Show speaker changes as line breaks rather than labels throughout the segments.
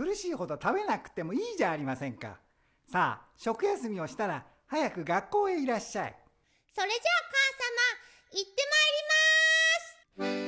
苦しいほど食べなくてもいいじゃありませんか。さあ、食休みをしたら早く学校へいらっしゃい。
それじゃあ母様、行ってまいり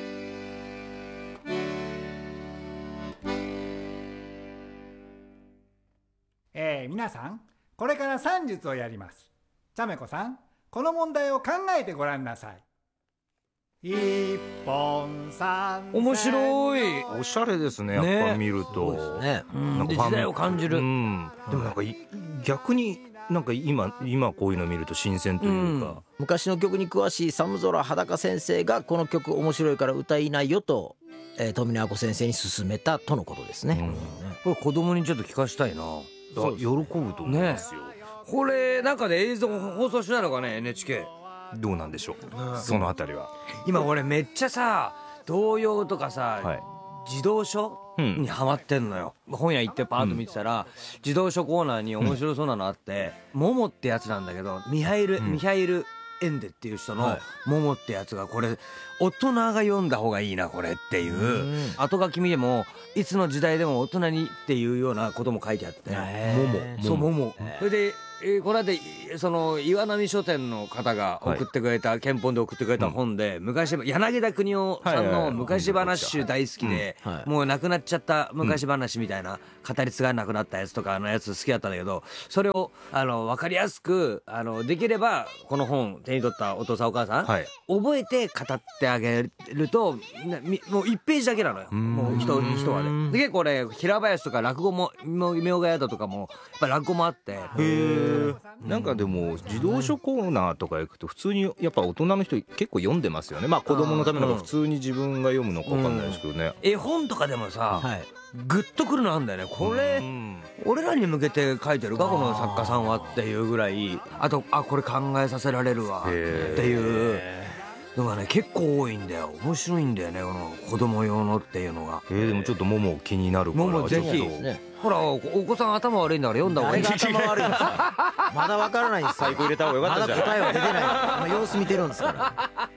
ます。皆さん、これから算術をやります。ちゃめこさん、この問題を考えてごらんなさい。一本三線。
面白い。
おしゃれですね、やっぱ見ると。
ね、
なんか
で時代を感じる。
でもなんか逆になんか今こういうの見ると新鮮というか、
昔の曲に詳しい寒空裸先生がこの曲面白いから歌いないよと、富根亜子先生に勧めたとのことですね。
これ子供にちょっと聞かしたいな。
喜ぶと思いますよ。
これ中で映像放送しないのかね NHK。
どうなんでしょう、そのあたりは。
今俺めっちゃさ童謡とかさ、児童書にハマってんのよ。本屋行ってパーッと見てたら、児童書コーナーに面白そうなのあって、モモってやつなんだけど、ミハイル・エンデっていう人のモモってやつが、これ大人が読んだ方がいいなこれっていう、後書き見てもいつの時代でも大人にっていうようなことも書いてあって、モモそれでこの間その岩波書店の方が送ってくれた、憲法で送ってくれた本で、昔柳田邦男さんの昔話集大好きで、もう亡くなっちゃった昔話みたいな、語り継がなくなったやつとかのやつ好きだったんだけど、それを分かりやすくできればこの本手に取ったお父さんお母さん、覚えて語ってあげると、もう1ページだけなのよ、もう人はね。で結構ね平林とか落語も明賀宿とかもやっぱ落語もあって。
なんかでも自動書コーナーとか行くと普通にやっぱ大人の人結構読んでますよね。まあ子供のためのが普通に自分が読むのか分かんないですけどね。
絵本とかでもさ、グッとくるのあんだよね。これ俺らに向けて書いてるかこの作家さんはっていうぐらい、あとこれ考えさせられるわっていうのがね結構多いんだよ。面白いんだよねこの子供用のっていうのが。
でもちょっともも気になるから、
ももぜひほらお子さん頭悪いんだから読んだ方がいい。
誰が頭悪いんですか。まだわからないんですよ。
財布入れた方がよかったんじゃない。
まだ答えは出てない。様子見てるんですから。